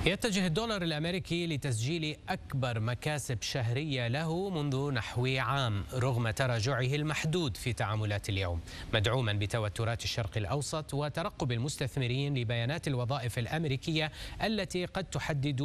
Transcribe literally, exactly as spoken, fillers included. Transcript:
يتجه الدولار الأمريكي لتسجيل أكبر مكاسب شهرية له منذ نحو عام رغم تراجعه المحدود في تعاملات اليوم، مدعوما بتوترات الشرق الأوسط وترقب المستثمرين لبيانات الوظائف الأمريكية التي قد تحدد